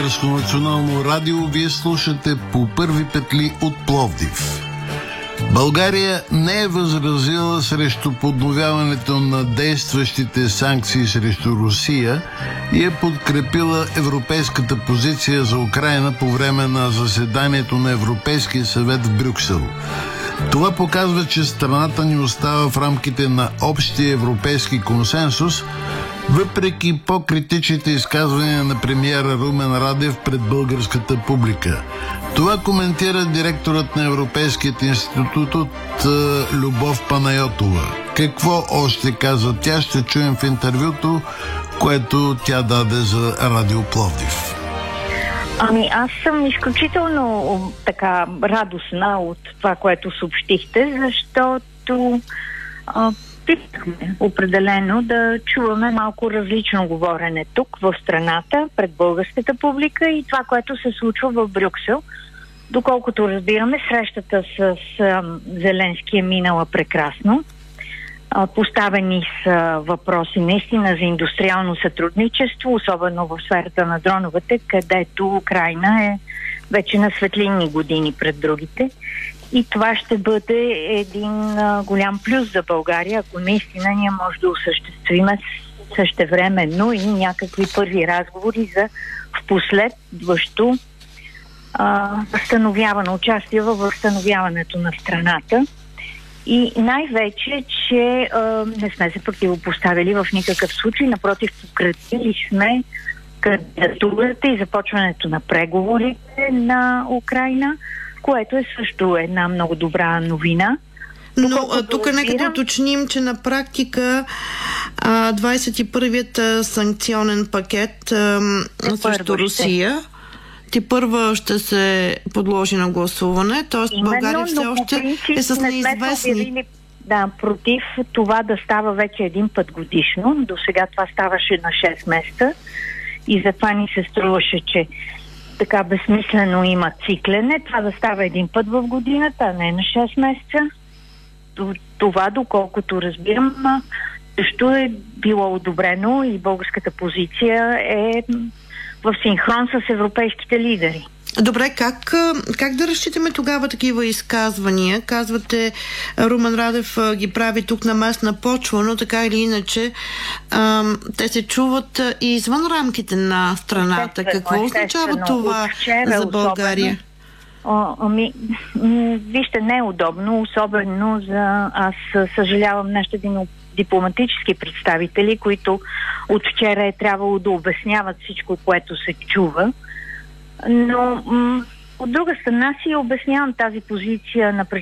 Българско национално радио. Вие слушате По първи петли от Пловдив. България не е възразила срещу подновяването на действащите санкции срещу Русия и е подкрепила европейската позиция за Украйна по време на заседанието на Европейския съвет в Брюксел. Това показва, че страната ни остава в рамките на общия европейски консенсус, въпреки по-критичните изказвания на премиера Румен Радев пред българската публика. Това коментира директорът на Европейският институт от Любов Панайотова. Какво още каза тя, ще чуем в интервюто, което тя даде за Радио Пловдив. Аз съм изключително така радостна от това, което съобщихте, защото питахме определено да чуваме малко различно говорене тук в страната, пред българската публика и това, което се случва в Брюксел. Доколкото разбираме, срещата с Зеленски е минала прекрасно. Поставени са въпроси наистина за индустриално сътрудничество, особено в сферата на дроновете, където Украйна е вече на светлинни години пред другите. И това ще бъде един голям плюс за България, ако наистина ние може да осъществим същевременно и някакви първи разговори за впоследващо възстановяване, участие във възстановяването на страната. И най-вече, че не сме се противопоставили в никакъв случай, напротив, подкрепили сме кандидатурата и започването на преговорите на Украйна, което е също една много добра новина. Но тук нека да уточним, че на практика 21-ият санкционен пакет срещу Русия тепърва ще се подложи на гласуване, т.е. България все още е с неизвестни. Да, против това да става вече един път годишно. До сега това ставаше на 6 месеца и затова ни се струваше, че така безсмислено има циклене. Това да става един път в годината, а не на 6 месеца. Това, доколкото разбирам, също е било одобрено и българската позиция е в синхрон с европейските лидери. Добре, как да разчитаме тогава такива изказвания? Казвате, Румен Радев ги прави тук на местна почва, но така или иначе те се чуват и извън рамките на страната. Какво означава това за България? Вижте, не е удобно, особено аз съжалявам нашите дипломатически представители, които от вчера е трябвало да обясняват всичко, което се чува. Но от друга страна си обяснявам тази позиция на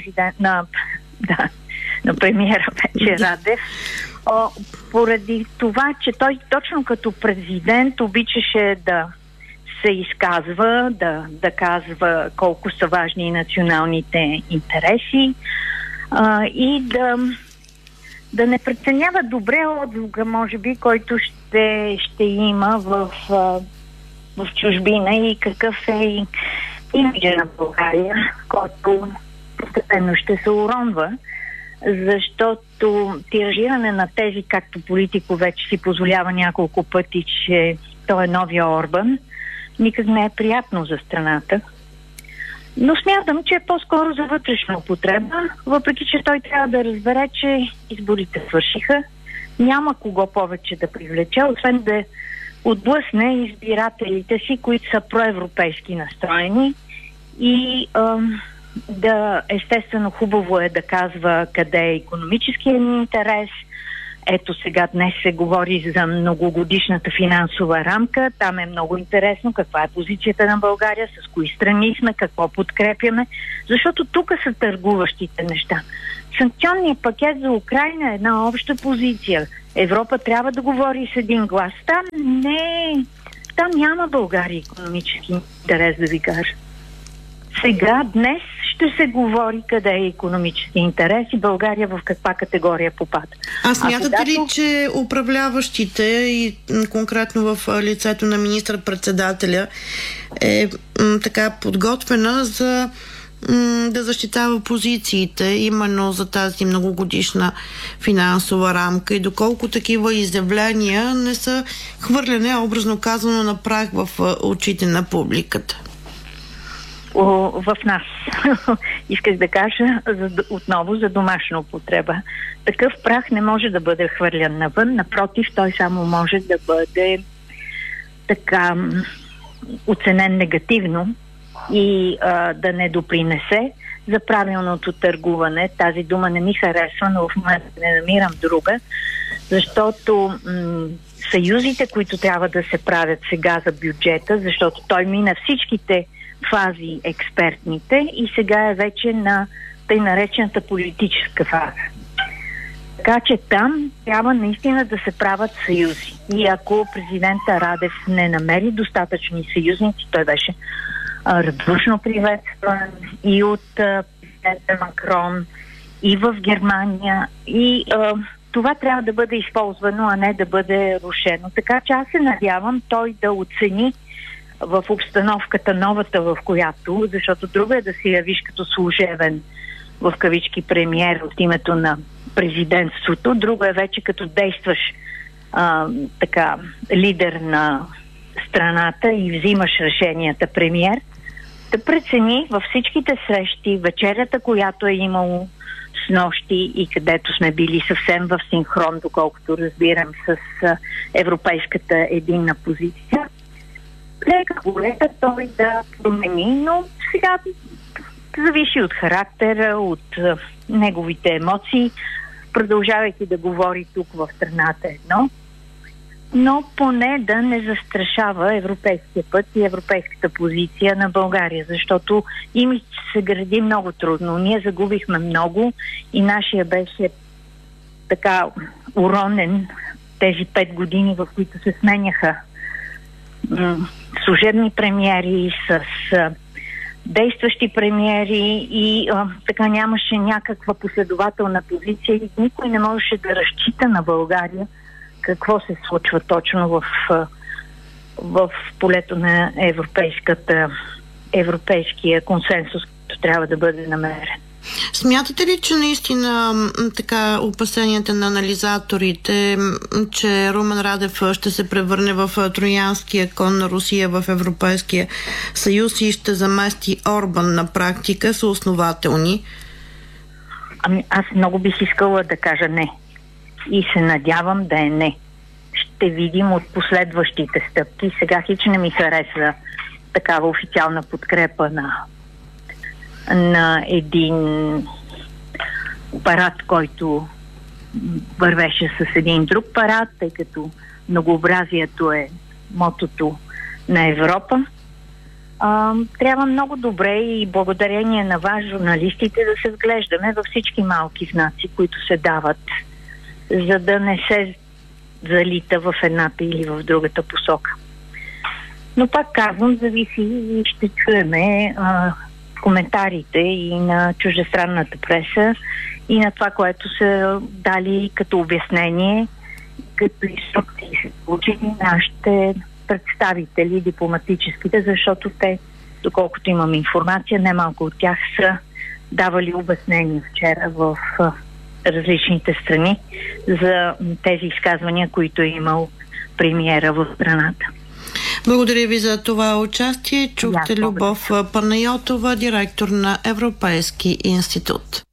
на премиера вече Радев, поради това, че той точно като президент обичаше да се изказва, да казва колко са важни националните интереси и да не преценява добре отзвука, може би, който ще има в чужбина и какъв е имиджа на България, който постепенно ще се уронва, защото тиражиране на тези, както Политико вече си позволява няколко пъти, че той е новия Орбан, никак не е приятно за страната. Но смятам, че е по-скоро за вътрешна употреба, въпреки че той трябва да разбере, че изборите свършиха, няма кого повече да привлече, освен да отблъсне избирателите си, които са проевропейски настроени и да, естествено, хубаво е да казва къде е икономическия ни интерес. Ето сега днес се говори за многогодишната финансова рамка. Там е много интересно каква е позицията на България, с кои страни сме, какво подкрепяме, защото тук са търгуващите неща. Санкционният пакет за Украйна е една обща позиция. Европа трябва да говори с един глас. Там няма България икономически интерес, да ви кажа. Сега, днес ще се говори къде е икономически интерес и България в каква категория попада. А смятате ли, че управляващите и конкретно в лицето на министър-председателя е така подготвена за да защитава позициите именно за тази многогодишна финансова рамка и доколко такива изявления не са хвърляне, образно казано, на прах в очите на публиката? В нас. Исках да кажа отново за домашна употреба. Такъв прах не може да бъде хвърлян навън, напротив, той само може да бъде така оценен негативно и да не допринесе за правилното търгуване. Тази дума не ми харесва, но в момента не намирам друга, защото съюзите, които трябва да се правят сега за бюджета, защото той мина всичките фази експертните и сега е вече на тъй наречената политическа фаза. Така че там трябва наистина да се правят съюзи. И ако президента Радев не намери достатъчни съюзници, той беше радушно приветстван и от президента Макрон, и в Германия, и това трябва да бъде използвано, а не да бъде рушено. Така че аз се надявам той да оцени в обстановката новата, в която, защото друго е да се явиш като служебен, в кавички, премиер от името на президентството, друго е вече като действаш така лидер на страната и взимаш решенията премиер, да прецени във всичките срещи, вечерята, която е имало с нощи и където сме били съвсем в синхрон, доколкото разбирам, с европейската единна позиция, лека той да промени, но сега зависи от характера, от неговите емоции, продължавайки да говори тук в страната едно, но поне да не застрашава европейския път и европейската позиция на България, защото имидж се гради много трудно. Ние загубихме много и нашия беше така уронен тези 5 години, в които се сменяха служебни премиери с действащи премиери и така нямаше някаква последователна позиция и никой не можеше да разчита на България какво се случва точно в полето на европейския консенсус, който трябва да бъде намерен. Смятате ли, че наистина така опасенията на анализаторите, че Румен Радев ще се превърне в троянския кон на Русия в Европейския съюз и ще замести Орбан на практика, са основателни? Аз много бих искала да кажа не. И се надявам да е не. Ще видим от последващите стъпки. Сега хич не ми хареса такава официална подкрепа на един парад, който вървеше с един друг парад, тъй като многообразието е мотото на Европа. Трябва много добре и благодарение на вас, журналистите, да се вглеждаме във всички малки знаци, които се дават, за да не се залита в едната или в другата посока. Но пак казвам, зависи и ще чуеме коментарите и на чуждестранната преса и на това, което са дали като обяснение, като инструкции се получили нашите представители, дипломатическите, защото те, доколкото имам информация, немалко от тях са давали обяснения вчера в различните страни за тези изказвания, които е имал премиера в страната. Благодаря ви за това участие. Чухте Любов Панайотова, директор на Европейски институт.